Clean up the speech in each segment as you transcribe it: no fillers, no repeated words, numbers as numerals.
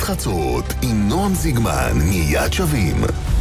חצות עם נועם זיגמן מיד שווים.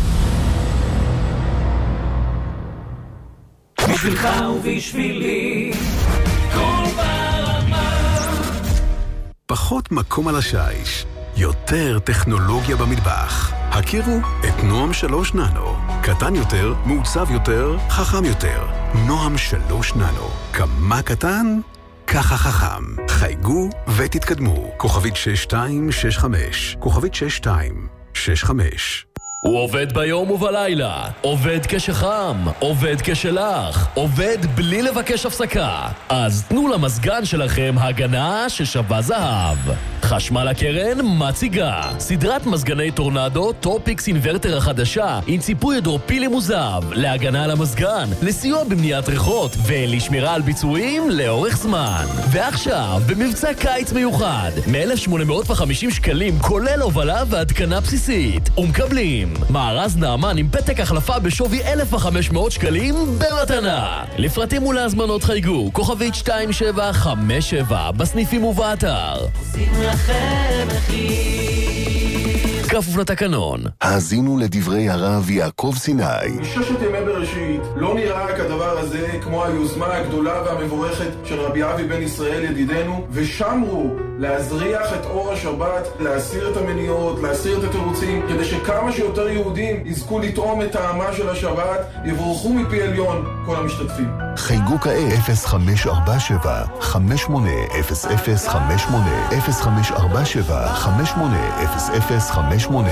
בשבילך ובשבילי כל ברמה. פחות מקום על השיש, יותר טכנולוגיה במטבח. הכירו את נועם 3 ננו. קטן יותר, מעוצב יותר, חכם יותר. נועם 3 ננו. כמה קטן? ככה חכם. חייגו ותתקדמו. כוכבית 6265. כוכבית 6265. הוא עובד ביום ובלילה, עובד כשחם, עובד כשלח, עובד בלי לבקש הפסקה. אז תנו למזגן שלכם הגנה ששווה זהב. חשמל הקרן מציגה סדרת מזגני טורנדו טופיקס אינברטר החדשה עם ציפוי הידרופילי מוזב להגנה על המזגן, לסיוע במניעת ריחות ולשמירה על ביצועים לאורך זמן. ועכשיו במבצע קיץ מיוחד מ-1,850 שקלים כולל הובלה והתקנה בסיסית, ומקבלים מארז נאמן עם פתק החלפה בשווי 1,500 שקלים במתנה. לפרטים ולהזמנות חייגו כוכבית 2757 בסניפים ובאתר. עושים לכם מחיר כפוף לתקנון. האזינו לדברי הרב יעקב סיני. מששת ימי בראשית לא נראה כדבר הזה כמו היוזמה הגדולה והמבורכת של רבי אבי בן ישראל ידידנו, ושמרו להזריח את אור השבת, להסיר את המניעות, להסיר את התירוצים, כדי שכמה שיותר יהודים יזכו לטעום את טעמה של השבת, יבורכו מפי עליון כל המשתתפים. חייגו כעת 0547 580058 0547 580058.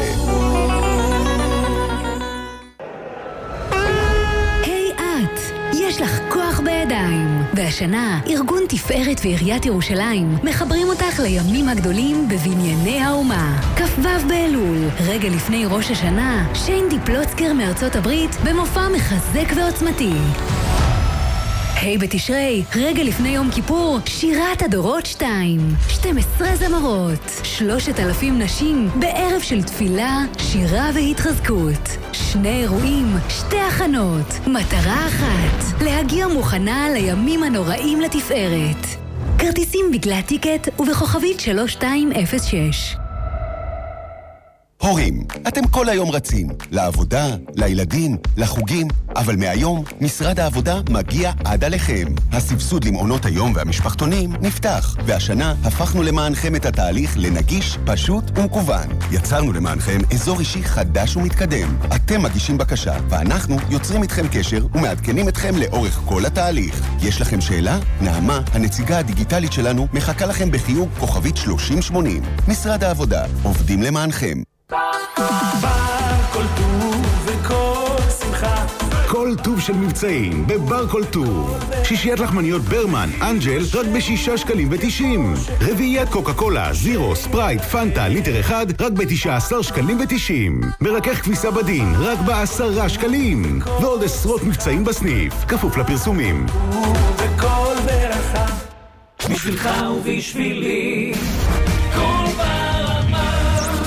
היי את, יש לך כוח בידיים. והשנה, ארגון תפארת ועיריית ירושלים מחברים אותך לימים הגדולים בבנייני האומה. כ"ו באלול, רגע לפני ראש השנה, שיינדי פלוצקר מארצות הברית במופע מחזק ועוצמתי. היי בתשרי, רגע לפני יום כיפור, שירת הדורות 2. 12 זמרות, 3,000 נשים, בערב של תפילה, שירה והתחזקות. 2 אירועים, 2 הכנות, מטרה אחת, להגיע מוכנה לימים הנוראים לתפארת. כרטיסים בגלל טיקט ובכוכבית 3206. הורים, אתם כל היום רצים, לעבודה, לילדים, לחוגים, אבל מהיום משרד העבודה מגיע עד עליכם. הסבסוד למעונות היום והמשפחתונים נפתח, והשנה הפכנו למענכם את התהליך לנגיש, פשוט ומקוון. יצרנו למענכם אזור אישי חדש ומתקדם. אתם מגישים בקשה, ואנחנו יוצרים איתכם קשר ומעדכנים אתכם לאורך כל התהליך. יש לכם שאלה? נעמה, הנציגה הדיגיטלית שלנו, מחכה לכם בחיוג כוכבית 3080. משרד העבודה, עובדים למענכם. בר כל טוב וכל שמחה, כל טוב של מבצעים בבר כל טוב. שישיית לחמניות ברמן, אנג'ל, רק ב6 שקלים ו90. רביעיית קוקה קולה, זירו, ספרייט, פנטה, ליטר אחד, רק ב19 שקלים ו90. מרכך כביסה בדין, רק ב10 שקלים. ועוד עשרות מבצעים בסניף, כפוף לפרסומים. וכל ברכה בשבילך ובשבילי כל ברמה.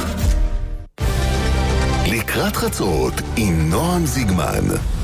לקראת חצות עם נועם זיגמן.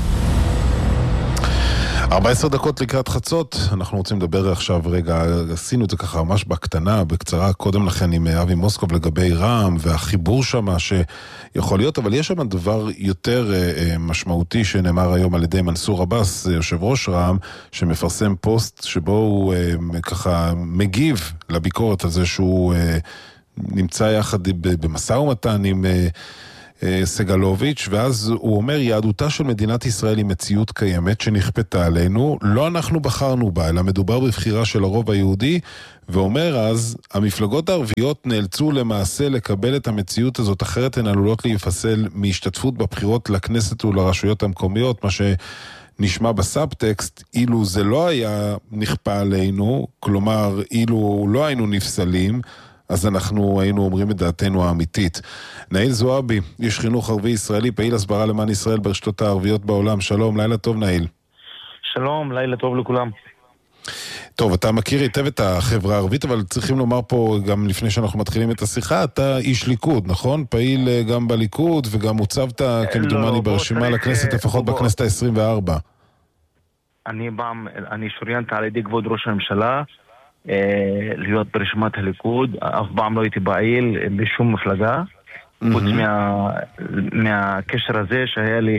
14 דקות לקראת חצות, אנחנו רוצים לדבר עכשיו רגע, עשינו את זה ככה ממש בקטנה, בקצרה, קודם לכן עם אבי מוסקוב לגבי רעם והחיבור שם שיכול להיות, אבל יש שם דבר יותר משמעותי שנאמר היום על ידי מנסור עבאס, יושב ראש רעם, שמפרסם פוסט שבו הוא ככה מגיב לביקורת על זה שהוא נמצא יחד במשא ומתן עם סגלוביץ', ואז הוא אומר, יהדותה של מדינת ישראל היא מציאות קיימת שנכפתה עלינו, לא אנחנו בחרנו בה, אלא מדובר בבחירה של הרוב היהודי, ואומר אז, המפלגות הערביות נאלצו למעשה לקבל את המציאות הזאת, אחרת הן עלולות להיפסל מהשתתפות בבחירות לכנסת ולרשויות המקומיות, מה שנשמע בסאבטקסט, אילו זה לא היה נכפה עלינו, כלומר, אילו לא היינו נפסלים, אז אנחנו היינו אומרים את דעתנו האמיתית. נאיל זועבי, איש חינוך ערבי ישראלי, פעיל הסברה למען ישראל ברשתות הערביות בעולם. שלום, לילה טוב נאיל. שלום, לילה טוב לכולם. טוב, אתה מכיר היטב את החברה הערבית, אבל צריכים לומר פה, גם לפני שאנחנו מתחילים את השיחה, אתה איש ליכוד, נכון? פעיל גם בליכוד, וגם הוצבת כמדומני ברשימה לכנסת, לפחות בכנסת ה-24. אני שוריינתי על ידי כבוד ראש הממשלה, להיות ברשימת הליכוד. אף פעם לא הייתי פעיל בשום מפלגה, חוץ מהקשר הזה שהיה לי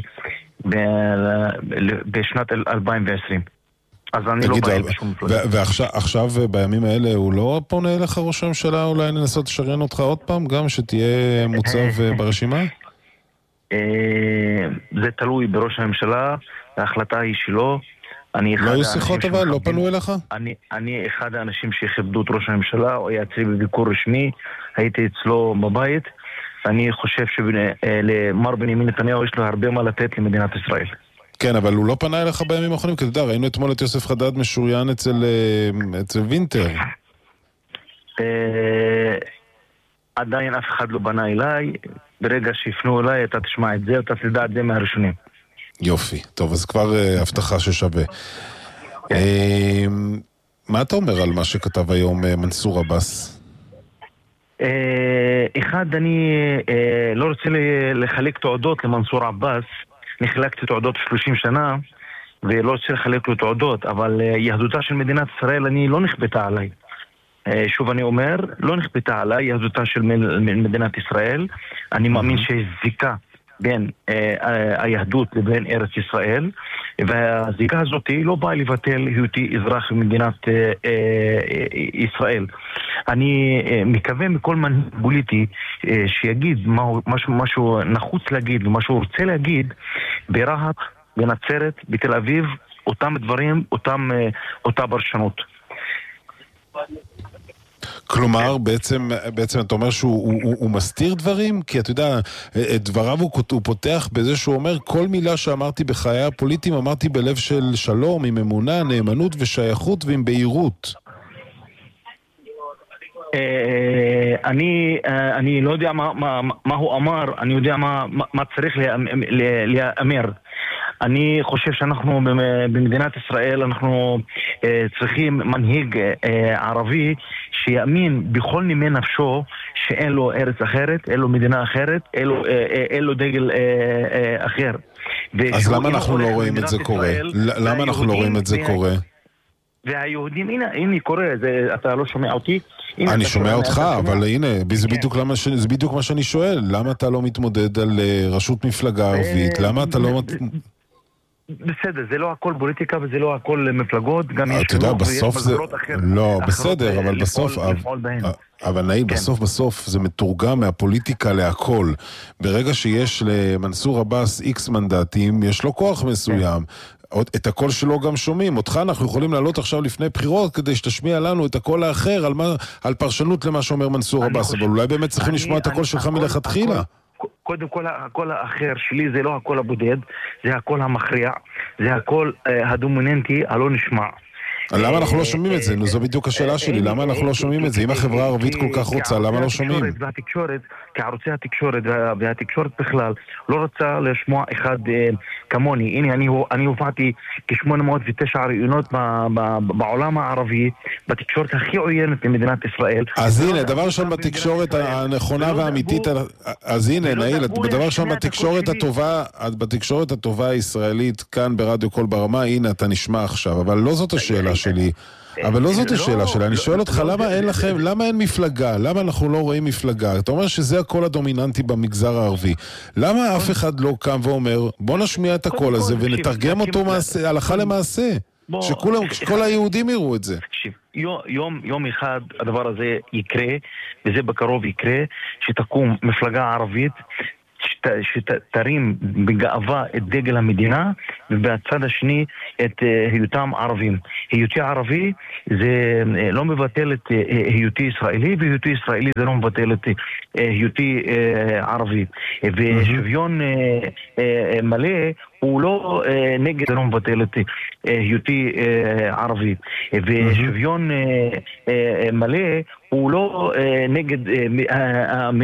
בשנת 2020. אז אני לא פעיל בשום מפלגה. ועכשיו בימים האלה הוא לא פונה אליך ראש הממשלה אולי לנסות לשריין אותך עוד פעם גם שתהיה מוצב ברשימה? זה תלוי בראש הממשלה, ההחלטה היא שלו. לא היו שיחות אבל? לא פנו אליך? אני אחד האנשים שכיבדו את ראש הממשלה, הוא היה אצלי בביקור רשמי, הייתי אצלו בבית. אני חושב שלמר בנימין נתניהו יש לו הרבה מה לתת למדינת ישראל. כן, אבל הוא לא פנה אליך בימים האחרונים, כי אתה יודע, ראינו אתמול את יוסף חדד משוריין אצל וינטר. עדיין אף אחד לא פנה אליי, ברגע שיפנו אליי אתה תשמע את זה, אתה תדע את זה מהראשונים. יופי, טוב, אז כבר הבטחה ששווה. מה אתה אומר על מה שכתב היום מנסור עבאס? אחד, אני לא רוצה לחלק תעודות למנסור עבאס, אני חילקתי תעודות 30 שנה, ולא רוצה לחלק לו תעודות, אבל יהדותה של מדינת ישראל אני לא נכפתה עליי. שוב אני אומר, לא נכפתה עליי יהדותה של מדינת ישראל, אני מאמין שיש זיקה בין היהדות לבין ארץ ישראל, והזיקה הזאת לא באה לבטל היותי אזרח במדינת ישראל. אני מקווה מכל מנהיג פוליטי שיגיד משהו נחוץ להגיד ומה שהוא רוצה להגיד ברהט, בנצרת, בתל אביב, אותם דברים, אותה פרשנות. כלומר, בעצם אתה אומר שהוא מסתיר דברים? כי אתה יודע, את דבריו הוא פותח בזה שהוא אומר, כל מילה שאמרתי בחיי הפוליטיים, אמרתי בלב של שלום, עם אמונה, נאמנות ושייכות ועם בהירות. אני לא יודע מה הוא אמר, אני יודע מה צריך להאמר. אני חושב שאנחנו במדינת ישראל אנחנו צריכים מנהיג ערבי שיאמין בכל נימי נפשו שאין לו ארץ אחרת, אין לו מדינה אחרת, אין לו דגל אחר. אז למה אנחנו לא רואים את זה קורה? למה אנחנו לא רואים את זה קורה? והיהודים, הנה קורה, אתה לא שומע אותי? אני שומע אותך, אבל הנה, זה בדיוק מה שאני שואל. למה אתה לא מתמודד על ראשות מפלגה ערבית? למה אתה לא... בסדר, זה לא הכל פוליטיקה וזה לא הכל מפלגות, גם יש בסוף זה... לא, בסדר, אבל בסוף... אבל נעיל, בסוף זה מתורגם מהפוליטיקה להכל. ברגע שיש למנסור עבאס איקס מנדטים, יש לו כוח מסוים. את הקול שלו גם שומעים. אותך אנחנו יכולים לעלות עכשיו לפני בחירות כדי שתשמיע לנו את הקול האחר על פרשנות למה שאומר מנסור עבאס, אבל אולי באמת צריכים לשמוע את הקול שלך מלכתחילה. קודם כל, הקול האחר שלי זה לא הקול הבודד, זה הקול המכריע, זה הקול הדומיננטי, הלא נשמע. למה אנחנו לא שומעים את זה? זו בדיוק השאלה שלי, למה אנחנו לא שומעים את זה? אם החברה הערבית כל כך רוצה, למה לא שומעים? כערוצי התקשורת והתקשורת בכלל לא רוצה לשמוע אחד כמוני. הנה, אני הופעתי כ-809 ראיונות בעולם הערבי, בתקשורת הכי עוינת למדינת ישראל. אז הנה, דבר ראשון בתקשורת הנכונה והאמיתית, אז הנה, נעיל, בדבר ראשון בתקשורת הטובה הישראלית, כאן ברדיו קול ברמה, הנה, אתה נשמע עכשיו, אבל לא זאת השאלה שלי. אבל לא זאת השאלה שלה, אני שואל אותך למה אין מפלגה? למה אנחנו לא רואים מפלגה? אתה אומר שזה הקול הדומיננטי במגזר הערבי. למה אף אחד לא קם ואומר, בוא נשמיע את הקול הזה ונתרגם אותו הלכה למעשה? שכל היהודים יראו את זה. יום אחד הדבר הזה יקרה, וזה בקרוב יקרה, שתקום מפלגה ערבית שתרים בגאווה את דגל המדינה, ובצד השני את היותם ערבים. היותי ערבי זה לא מבטל את היותי ישראלי, והיותי ישראלי זה לא מבטל את היותי ערבי. ושוויון מלא הוא לא נגד, זה לא מבטל את היותי ערבי. ושוויון מלא הוא לא נגד